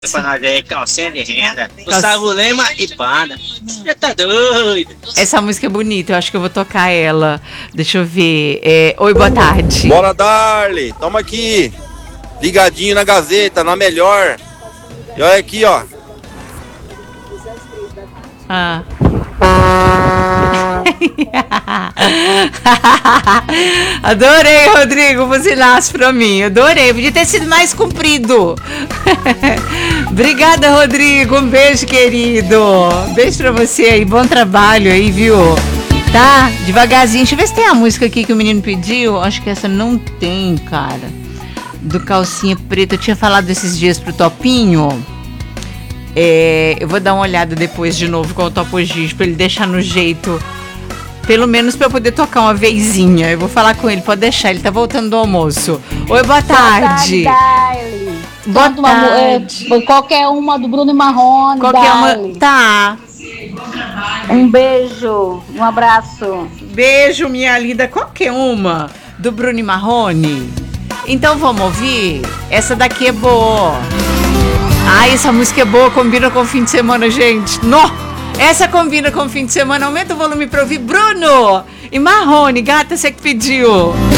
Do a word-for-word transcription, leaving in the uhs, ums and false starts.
Pra nós aí, calcinha de renda. Gustavo Lema e Banda. Você tá doido? Essa música é bonita, eu acho que eu vou tocar ela. Deixa eu ver. É, Oi, boa tarde. Bora, Darly. Toma aqui. Ligadinho na Gazeta, na melhor. E olha aqui, ó. Ah. Adorei, Rodrigo, fuzilaço pra mim. Adorei, podia ter sido mais comprido. Obrigada, Rodrigo. Um beijo, querido. Beijo pra você aí, bom trabalho aí, viu? Tá, devagarzinho. Deixa eu ver se tem a música aqui que o menino pediu. Acho que essa não tem, cara. Do Calcinha Preta. Eu tinha falado esses dias pro Topinho. É, eu vou dar uma olhada depois de novo com o Topo Giz pra ele deixar no jeito, pelo menos pra eu poder tocar uma vezinha. Eu vou falar com ele, pode deixar, ele tá voltando do almoço. Oi, boa tarde. Boa tarde. Boa Canta uma, tarde. é, qualquer uma do Bruno e Marrone. Qualquer uma. Darly. Tá. Um beijo, um abraço. Beijo, minha linda. Qualquer uma do Bruno e Marrone. Então vamos ouvir? Essa daqui é boa. Ai, essa música é boa, combina com o fim de semana, gente. Nó! Essa combina com o fim de semana. Aumenta o volume pra ouvir. Bruno e Marrone, gata, você que pediu.